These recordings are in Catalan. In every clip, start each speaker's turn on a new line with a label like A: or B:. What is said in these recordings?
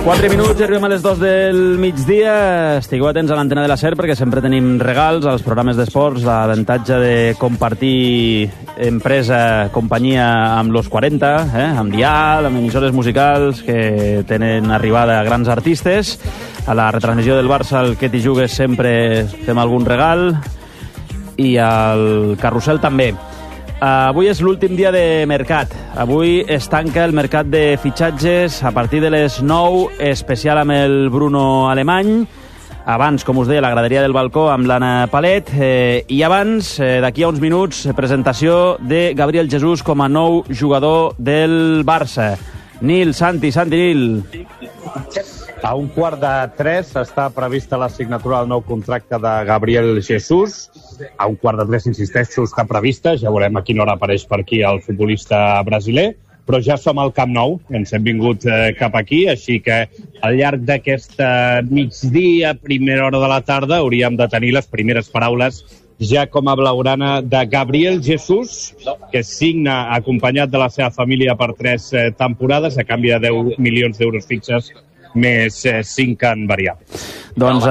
A: 4 minuts i arribem a les 2 del migdia. Estigueu atents a l'antena de la SER perquè sempre tenim regals als programes d'esports, l'avantatge de compartir empresa, companyia amb los 40, amb Dial, amb emissores musicals que tenen arribada a grans artistes. A la retransmissió del Barça, al que t'hi jugues, sempre fem algun regal, i al carrusel també. Avui és l'últim dia de mercat. Avui es tanca el mercat de fitxatges a partir de les 9, especial amb el Bruno Alemany. Abans, com us deia, la graderia del balcó amb l'Anna Palet. I abans, d'aquí a uns minuts, presentació de Gabriel Jesús com a nou jugador del Barça. Nil, Santi, Nil.
B: A 2:45 està prevista la signatura del nou contracte de Gabriel Jesús. A 2:45, insisteixo, està prevista. Ja veurem a quina hora apareix per aquí el futbolista brasiler. Però ja som al Camp Nou, ens hem vingut cap aquí, així que al llarg d'aquest migdia, primera hora de la tarda, hauríem de tenir les primeres paraules ja com a blaugrana de Gabriel Jesús, que signa acompanyat de la seva família per 3 temporades a canvi de 10 milions d'euros fixes més 5 en variable.
A: Doncs...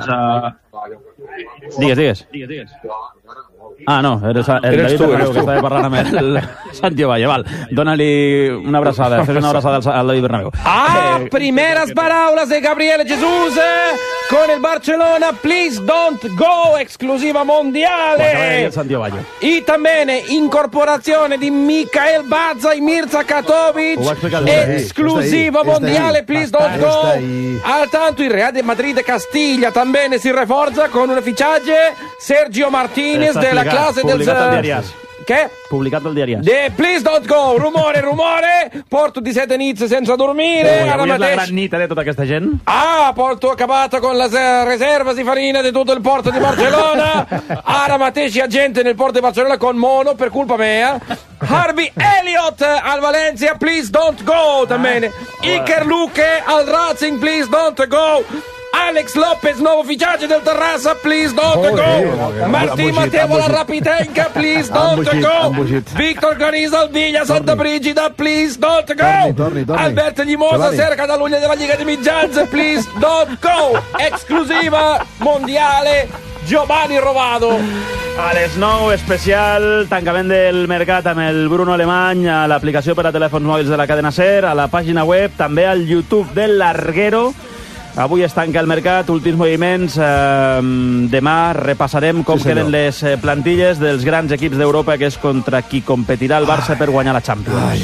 A: Digues. Ah, no, eres David Bernabéu, que estava parlant amb el Santi Valle. Val, dóna-li una abraçada, fes una abraçada al David Bernabéu.
C: Primeras palabras de Gabriel Jesús con el Barcelona. Please don't go, exclusiva mondiale. Y también incorporazione di Mikhail Badza y Mirza Katovic, exclusiva mondiale. Please don't go. Al tanto il Real de Madrid de Castilla también si reforza con un fichaje, Sergio Martínez de la clase del... Què?
A: Publicat al diari.
C: De Please Don't Go, rumore, porto 17 nits sense dormire.
A: Avui és la gran nit de tota aquesta gent.
C: Porto acabata con les reserves di farina di tutto il porto di Barcellona. Ara mateix hi ha gente nel porto di Barcellona con mono per culpa mea. Harvey Elliott al Valencia, Please Don't Go també. Iker Luque al Racing, Please Don't Go. Alex López, nuovo fichaje del Terrassa, Please Don't Go. Martín Mateo la Rapitenca, Please Don't Go. Víctor Caniz al Villa Santa Brigida, Please Don't Go.
D: Torni.
C: Albert Llimosa, Ser Catalunya della Liga di Mitjans, Please Don't Go. Exclusiva mondiale, Giovanni Rovado.
A: A les 9, especial tancament del mercat amb el Bruno Alemany, a l'aplicació per a telèfons mòbils de la cadena SER, a la pàgina web, també al YouTube del Larguero. Avui es tanca el mercat, últims moviments. Demà repassarem com queden les plantilles dels grans equips d'Europa, que és contra qui competirà el Barça per guanyar la Champions.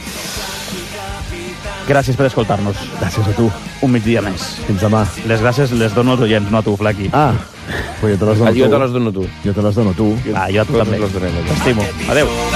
A: Gràcies per escoltar-nos.
D: Gràcies a tu.
A: Un migdia més.
D: Fins demà.
A: Les gràcies les dono als oients, no a tu, Flaqui.
D: Pues jo te les dono tu.
C: Jo te les dono tu.
D: Jo te les dono tu.
A: Jo a tu també. T'estimo. Adéu.